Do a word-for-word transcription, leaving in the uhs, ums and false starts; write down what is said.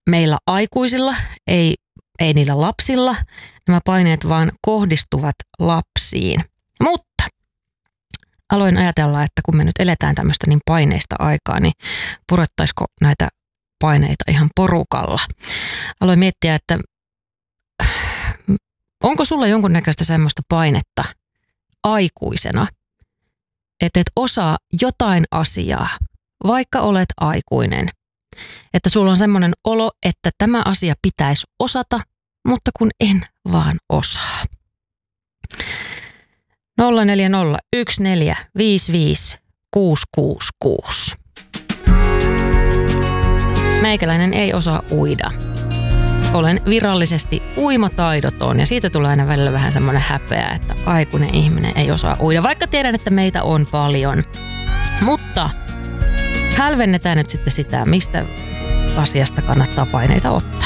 meillä aikuisilla, ei, ei niillä lapsilla. Nämä paineet vaan kohdistuvat lapsiin. Mutta aloin ajatella, että kun me nyt eletään tämmöistä niin paineista aikaa, niin purettaisiko näitä paineita ihan porukalla. Aloin miettiä, että onko sulla jonkunnäköistä semmoista painetta aikuisena, että et osaa jotain asiaa, vaikka olet aikuinen. Että sulla on semmoinen olo, että tämä asia pitäisi osata, mutta kun en vaan osaa. nolla neljä nolla yksi neljä viisi viisi kuusi kuusi kuusi. Meikäläinen ei osaa uida. Olen virallisesti uimataidoton ja siitä tulee aina välillä vähän semmoinen häpeä, että aikuinen ihminen ei osaa uida. Vaikka tiedän, että meitä on paljon. Mutta hälvennetään nyt sitten sitä, mistä asiasta kannattaa paineita ottaa.